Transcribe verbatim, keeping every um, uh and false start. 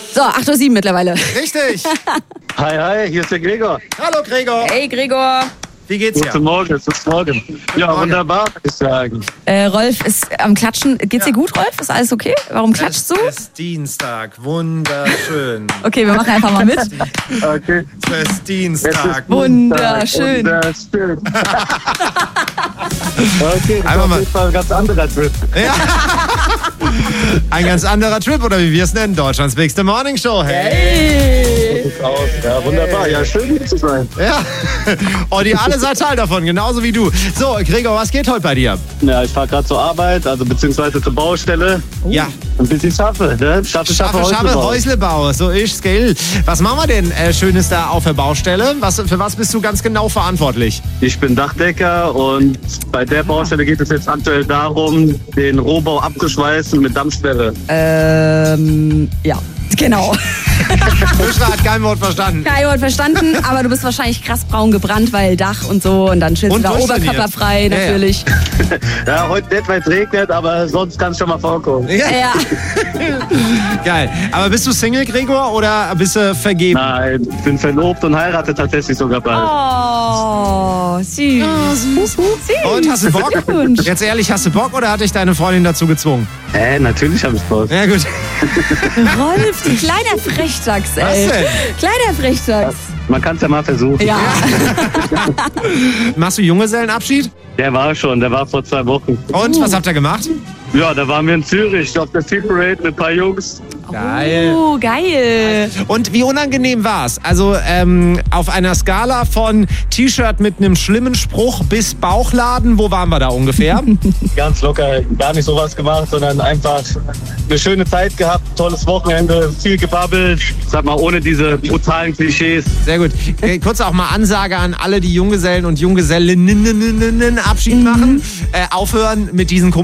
So, acht Uhr sieben mittlerweile. Richtig. Hi, hi, hier ist der Gregor. Hallo Gregor. Hey Gregor. Wie geht's dir? Guten Morgen, guten Morgen. Ja, Morgen. wunderbar, würde ich sagen. Äh, Rolf ist am Klatschen. Geht's dir gut, Rolf? Ist alles okay? Warum klatschst du? Es ist Dienstag, wunderschön. Okay, wir machen einfach mal mit. Okay. Es ist Dienstag. Wunderschön. Wunderschön. Okay, das Einmal ist mal- auf jeden Fall ein ganz anderer Trip. Ja. Ein ganz anderer Trip, oder wie wir es nennen, Deutschlands bigste Morning Show. Hey. Sieht's aus. Ja, wunderbar. Ja, schön hier zu sein. Ja. Und ihr alle seid Teil davon, genauso wie du. So, Gregor, was geht heute bei dir? Ja, ich fahre gerade zur Arbeit, also beziehungsweise zur Baustelle. Ja. Ein bisschen schaffe, ne? Schaffe, schaffe, Schaffe, schaffe, Häuslebau. Häuslebau, so ist's, gell? Was machen wir denn äh, Schönes da auf der Baustelle? Was, für was bist du ganz genau verantwortlich? Ich bin Dachdecker und bei der Baustelle geht es jetzt aktuell darum, den Rohbau abzuschweißen mit Dampfsperre. Ähm, ja, genau. Buschra hat kein Wort verstanden. Kein Wort verstanden, aber du bist wahrscheinlich krass braun gebrannt, weil Dach und so und dann chillst du Und da durchtrainiert. oberkörperfrei Ja, ja. natürlich. Ja, heute nicht, weil es regnet, aber sonst kann es schon mal vorkommen. Ja. Ja. Geil. Aber bist du Single, Gregor, oder bist du vergeben? Nein, ich bin verlobt und heirate tatsächlich sogar bald. Oh, süß. süß. Und hast du Bock? Glückwunsch. Jetzt ehrlich, hast du Bock oder hat dich deine Freundin dazu gezwungen? Äh, natürlich habe ich Bock. Ja, gut. Rolf, du kleiner Frechdachs, ey. Was denn? Kleiner Frechdachs. Man kann es ja mal versuchen. Ja. Machst du Junggesellenabschied? Der war schon, der war vor zwei Wochen. Und was habt ihr gemacht? Ja, da waren wir in Zürich auf der Sea Parade mit ein paar Jungs. Geil. Oh, geil. Und wie unangenehm war's? Also ähm, auf einer Skala von T-Shirt mit einem schlimmen Spruch bis Bauchladen, wo waren wir da ungefähr? Ganz locker, gar nicht sowas gemacht, sondern einfach eine schöne Zeit gehabt, tolles Wochenende, viel gebabbelt. Sag mal, ohne diese brutalen Klischees. Sehr gut. Äh, Kurz auch mal Ansage an alle, die Junggesellen und Junggesellinnen Abschied machen. Äh, aufhören mit diesen komischen